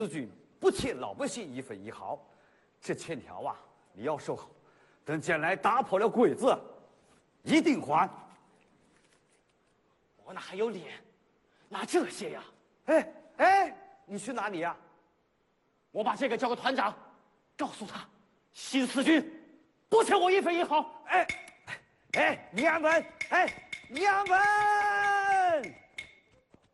四军不欠老百姓一分一毫，这欠条啊，你要收好，等将来打破了规则，一定还。 我哪还有脸拿这些呀？ 哎，你去哪里呀？ 我把这个交给团长，告诉他，新四军不欠我一分一毫。 娘们，娘们！